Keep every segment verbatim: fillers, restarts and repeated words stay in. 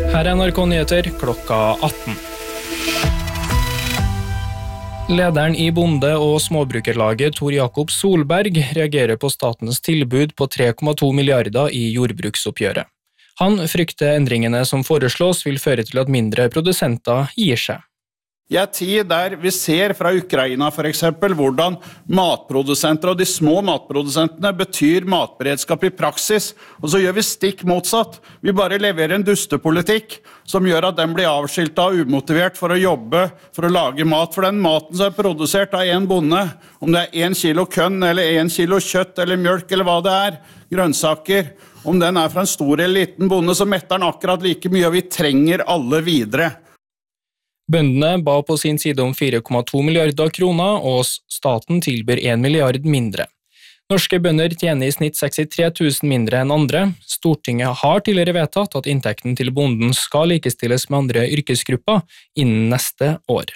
Her er N R K Nyheter klokka atten. Lederen i Bonde- og småbrukerlaget Tor Jakob Solberg reagerer på statens tilbud på tre komma to milliarder i jordbruksoppgjøret. Han frykter endringene som foreslås vil føre til at mindre produsenter gir seg. I en tid der vi ser fra Ukraina for eksempel hvordan matprodusenter og de små matprodusentene betyr matberedskap i praksis, og så gjør vi stikk motsatt. Vi bare leverer en dustepolitikk som gjør at den blir avskiltet og umotivert for å jobbe, for å lage mat. For den maten som er produsert av en bonde, om det er en kilo kønn eller en kilo kjøtt eller mjølk eller hva det er, grønnsaker, om den er fra en stor eller liten bonde, så metter den akkurat like mye, og vi trenger alle videre. Bøndene ba på sin side om fire komma to milliarder kroner, og staten tilbyr en milliard mindre. Norske bønder tjener i snitt sekstitre tusen mindre enn andre. Stortinget har tidligere vedtatt at inntekten til bonden skal likestilles med andre yrkesgrupper innen neste år.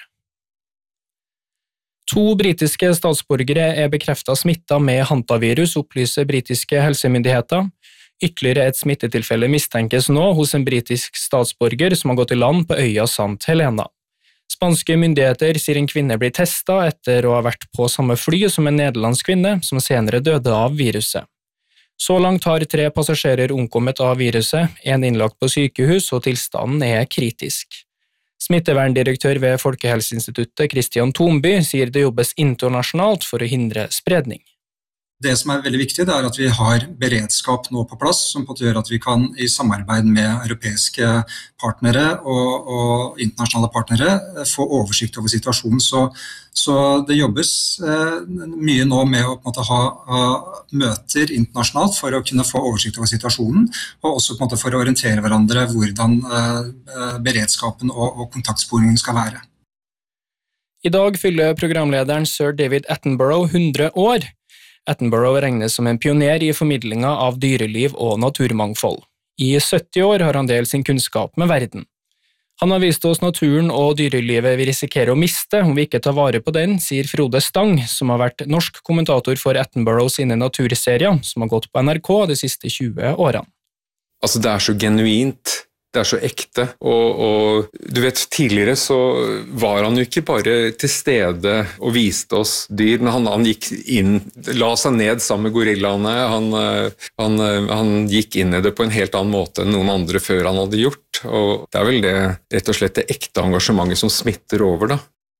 To britiske statsborgere er bekreftet smittet med hantavirus, opplyser britiske helsemyndigheter. Ytterligere et smittetilfelle mistenkes nå hos en britisk statsborger som har gått i land på øya Sant Helena. Spanske myndigheter sier en kvinne blir testet etter å ha vært på samme fly som en nederlandsk kvinne, som senere døde av viruset. Så langt har tre passasjerer omkommet av viruset, en innlagt på sykehus, og tilstanden er kritisk. Smitteverndirektør ved Folkehelseinstituttet, Christian Thomby, sier det jobbes internasjonalt for å hindre spredning. Det som er veldig viktig, det er at vi har beredskap nå på plass, som på at gjør at vi kan i samarbeid med europeiske partnere og, og internasjonale partnere få oversikt over situasjonen. Så, så det jobbes eh, mye nå med å på en måte, ha, ha møter internasjonalt for å kunne få oversikt over situasjonen, og også på en måte, for å orientere hverandre hvordan eh, beredskapen og, og kontaktsporingen skal være. I dag fyller programlederen Sir David Attenborough hundre år. Attenborough regnes som en pioner i formidlingen av dyreliv og naturmangfold. I sytti år har han delt sin kunnskap med verden. Han har vist oss naturen og dyrelivet vi risikerer å miste om vi ikke tar vare på den, sier Frode Stang, som har vært norsk kommentator for Attenborough sine naturserier, som har gått på N R K de siste tjue årene. Altså, det er så genuint. Det er så ekte, og, og du vet, tidligere så var han jo ikke bare til stede og viste oss dyr, men han, han gikk inn, la seg ned sammen med gorillaene, han, han, han gikk inn i det på en helt annen måte enn noen andre før han hadde gjort, og det er vel det, rett og slett det ekte engasjementet som smitter over da.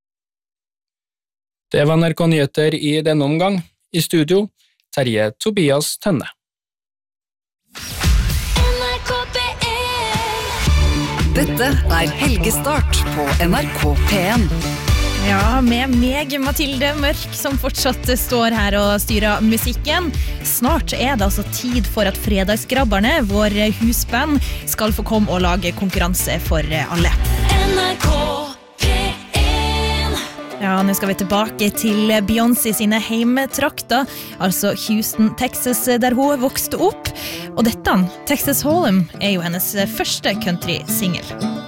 Det var N R K Nyheter i denne omgang. I studio, Terje Tobias Tønne. Dette er Helgestart på N R K P en. Ja, med meg, Mathilde Mørk, som fortsatt står her og styrer musikken. Snart er det altså tid for at Fredagsgrabberne, vår husband, skal få komme og lage konkurranse for alle. N R K P en. Ja, nå skal vi tilbake til Beyoncé sine heimetrakter, altså Houston, Texas, der hun vokste opp. Og dette, Texas Hold'em, er jo hennes første country-single.